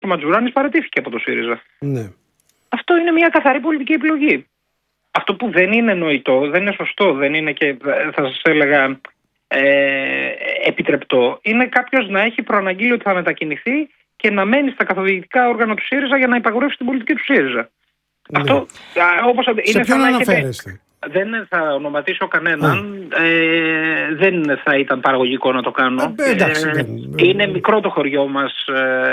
ο Ματζουράνης παραιτήθηκε από το ΣΥΡΙΖΑ. Ναι. Αυτό είναι μια καθαρή πολιτική επιλογή. Αυτό που δεν είναι νοητό, δεν είναι σωστό, δεν είναι και θα σας έλεγα επιτρεπτό, είναι κάποιος να έχει προαναγγείλει ότι θα μετακινηθεί και να μένει στα καθοδηγητικά όργανα του ΣΥΡΙΖΑ για να υπαγορεύσει την πολιτική του ΣΥΡΙΖΑ. Ναι. Αυτό όπως σε είναι ποιον αναφέρεστε? Δεν θα ονοματίσω κανέναν. Δεν θα ήταν παραγωγικό να το κάνω. Είναι μικρό το χωριό μας.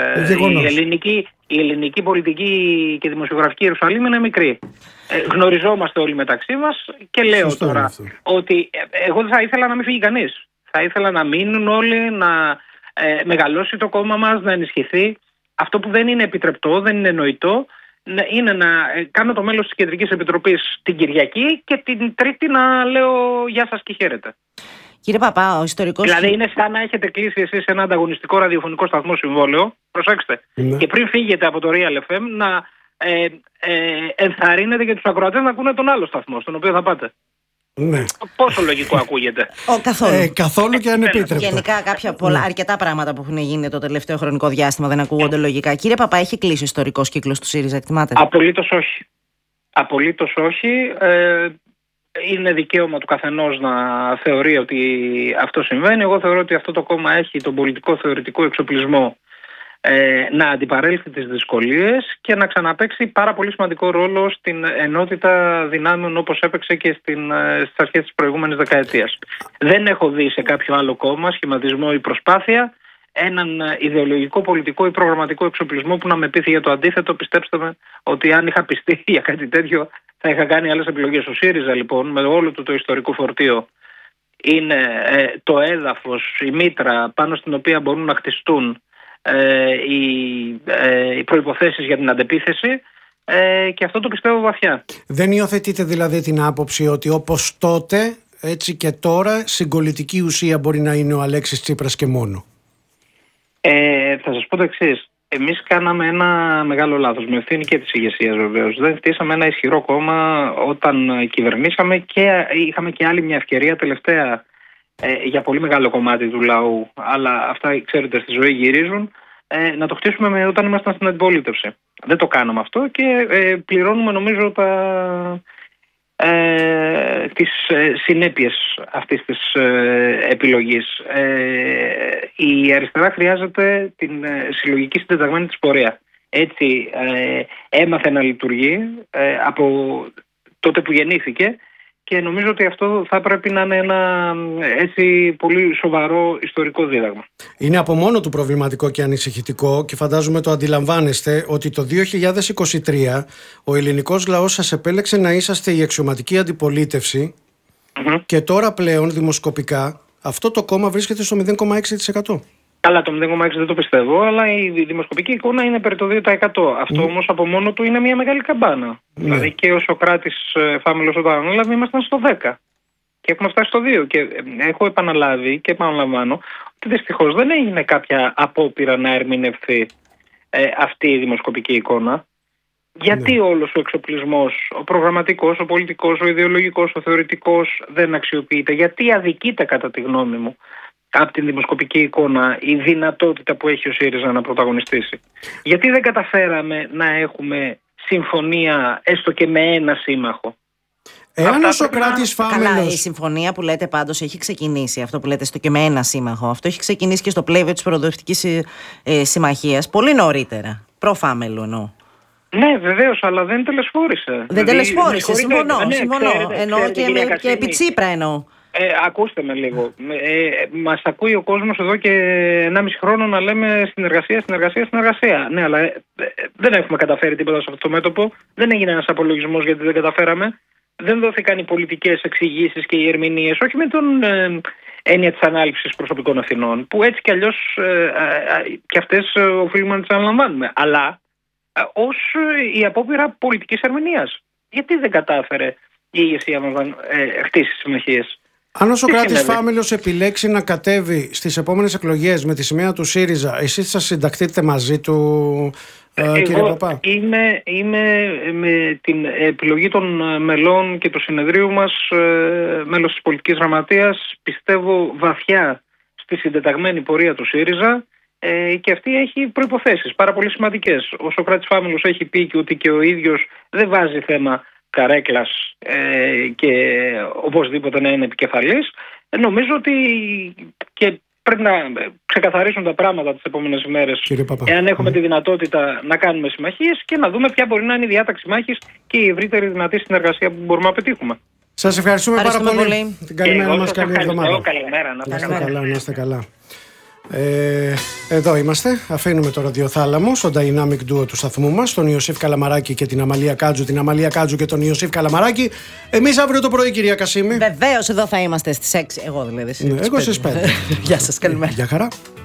Η ελληνική πολιτική και δημοσιογραφική Ιερουσαλήμ είναι μικρή. Γνωριζόμαστε όλοι μεταξύ μας και λέω τώρα ότι εγώ θα ήθελα να μην φύγει κανείς. Θα ήθελα να μείνουν όλοι, να μεγαλώσει το κόμμα μας, να ενισχυθεί. Αυτό που δεν είναι επιτρεπτό, δεν είναι νοητό, είναι να κάνω το μέλος της Κεντρικής Επιτροπής την Κυριακή και την Τρίτη να λέω γεια σας και χαίρετε. Κύριε Παπά, ο ιστορικός... Δηλαδή είναι σαν να έχετε κλείσει εσείς ένα ανταγωνιστικό ραδιοφωνικό σταθμό συμβόλαιο, προσέξτε, και πριν φύγετε από το Real FM να ενθαρρύνετε και τους ακροατές να ακούνε τον άλλο σταθμό στον οποίο θα πάτε. Ναι. Πόσο λογικό ακούγεται? Καθόλου και ανεπίτρεπτο. Γενικά αρκετά πράγματα που έχουν γίνει το τελευταίο χρονικό διάστημα δεν ακούγονται λογικά. Κύριε Παπά, έχει κλείσει ο ιστορικός κύκλος του ΣΥΡΙΖΑ, εκτιμάτε? Απολύτως όχι. Απολύτως όχι. Είναι δικαίωμα του καθενός να θεωρεί ότι αυτό συμβαίνει. Εγώ θεωρώ ότι αυτό το κόμμα έχει τον πολιτικό θεωρητικό εξοπλισμό να αντιπαρέλθει τις δυσκολίες και να ξαναπαίξει πάρα πολύ σημαντικό ρόλο στην ενότητα δυνάμεων όπως έπαιξε και στις αρχές της προηγούμενης δεκαετίας. Δεν έχω δει σε κάποιο άλλο κόμμα σχηματισμό ή προσπάθεια έναν ιδεολογικό, πολιτικό ή προγραμματικό εξοπλισμό που να με πείθει για το αντίθετο. Πιστέψτε με ότι αν είχα πιστεί για κάτι τέτοιο θα είχα κάνει άλλες επιλογές. Ο ΣΥΡΙΖΑ λοιπόν με όλο το ιστορικό φορτίο είναι το έδαφος, η μήτρα πάνω στην οποία μπορούν να χτιστούν οι προϋποθέσεις για την αντεπίθεση και αυτό το πιστεύω βαθιά. Δεν υιοθετείτε δηλαδή την άποψη ότι όπως τότε έτσι και τώρα συγκολητική ουσία μπορεί να είναι ο Αλέξης Τσίπρας και μόνο? Θα σας πω το εξής. Εμείς κάναμε ένα μεγάλο λάθος, με ευθύνη και της ηγεσίας βεβαίως. Δεν χτίσαμε ένα ισχυρό κόμμα όταν κυβερνήσαμε και είχαμε και άλλη μια ευκαιρία τελευταία για πολύ μεγάλο κομμάτι του λαού, αλλά αυτά ξέρετε στη ζωή γυρίζουν, να το χτίσουμε όταν ήμασταν στην αντιπολίτευση. Δεν το κάναμε αυτό και πληρώνουμε νομίζω τις συνέπειες αυτής της επιλογής. Η αριστερά χρειάζεται την συλλογική συντεταγμένη της πορεία. Έτσι έμαθε να λειτουργεί από τότε που γεννήθηκε και νομίζω ότι αυτό θα πρέπει να είναι ένα έτσι πολύ σοβαρό ιστορικό δίδαγμα. Είναι από μόνο του προβληματικό και ανησυχητικό και φαντάζομαι το αντιλαμβάνεστε ότι το 2023 ο ελληνικός λαός σας επέλεξε να είσαστε η αξιωματική αντιπολίτευση και τώρα πλέον δημοσκοπικά αυτό το κόμμα βρίσκεται στο 0,6%. Καλά, το 0,6 δεν το πιστεύω, αλλά η δημοσκοπική εικόνα είναι περί το 2%. Αυτό όμως από μόνο του είναι μια μεγάλη καμπάνα. Δηλαδή και ο Σωκράτης Φάμελος όταν ανέλαβε ήμασταν στο 10 και έχουμε φτάσει στο 2 και έχω επαναλάβει και επαναλαμβάνω ότι δυστυχώς δεν έγινε κάποια απόπειρα να ερμηνευθεί αυτή η δημοσκοπική εικόνα. Γιατί όλος ο εξοπλισμός, ο προγραμματικός, ο πολιτικός, ο ιδεολογικός, ο θεωρητικός δεν αξιοποιείται? Γιατί αδικείται κατά τη γνώμη μου από την δημοσκοπική εικόνα η δυνατότητα που έχει ο ΣΥΡΙΖΑ να πρωταγωνιστήσει? Γιατί δεν καταφέραμε να έχουμε συμφωνία έστω και με ένα σύμμαχο? Εάν ο Σωκράτης Φάμελος... Καλά, η συμφωνία που λέτε πάντως έχει ξεκινήσει, αυτό που λέτε στο και με ένα σύμμαχο, αυτό έχει ξεκινήσει και στο πλαίσιο της προοδευτικής συμμαχίας πολύ νωρίτερα, προ-Φάμελου εννοώ. Ναι, βεβαίως, αλλά δεν τελεσφόρησε. Δεν τελεσφόρησε, συμφωνώ. Εννοώ και επί Τσίπρα εννοώ. Ακούστε με λίγο. Μας ακούει ο κόσμος εδώ και 1,5 χρόνο να λέμε συνεργασία. Ναι, αλλά δεν έχουμε καταφέρει τίποτα σε αυτό το μέτωπο. Δεν έγινε ένας απολογισμός γιατί δεν καταφέραμε. Δεν δόθηκαν οι πολιτικές εξηγήσεις και οι ερμηνείες, όχι με τον έννοια της ανάληψης προσωπικών ευθυνών, που έτσι κι αλλιώς και αυτές οφείλουμε να τις αναλαμβάνουμε, αλλά ως η απόπειρα πολιτικής ερμηνείας. Γιατί δεν κατάφερε η ηγεσία μας να χτίσει συμμαχίες? Αν ο Σωκράτης Φάμελος επιλέξει να κατέβει στις επόμενες εκλογές με τη σημαία του ΣΥΡΙΖΑ, εσείς θα συνταχθείτε μαζί του, κύριε Παπά? Είμαι με την επιλογή των μελών και του συνεδρίου μας μέλος της πολιτικής γραμματείας. Πιστεύω βαθιά στη συντεταγμένη πορεία του ΣΥΡΙΖΑ και αυτή έχει προϋποθέσεις πάρα πολύ σημαντικές. Ο Σωκράτης Φάμελος έχει πει ότι και ο ίδιος δεν βάζει θέμα καρέκλας και οπωσδήποτε να είναι επικεφαλής. Νομίζω ότι και πρέπει να ξεκαθαρίσουν τα πράγματα τις επόμενες ημέρες, εάν έχουμε τη δυνατότητα να κάνουμε συμμαχίες και να δούμε ποια μπορεί να είναι η διάταξη μάχης και η ευρύτερη δυνατή συνεργασία που μπορούμε να πετύχουμε. Σας ευχαριστούμε πάρα πολύ. Την καλημέρα μας, καλή εβδομάδα. Καλημέρα, να είστε καλά. Εδώ είμαστε. Αφήνουμε το ραδιοθάλαμο στο Dynamic Duo του σταθμού μας, τον Ιωσήφ Καλαμαράκη και την Αμαλία Κάτζου, την Αμαλία Κάτζου και τον Ιωσήφ Καλαμαράκη. Εμείς αύριο το πρωί, κυρία Κασίμη. Βεβαίως, εδώ θα είμαστε στις 6. Εγώ δηλαδή. Εγώ στις 5. Γεια σας, καλημέρα. Γεια χαρά.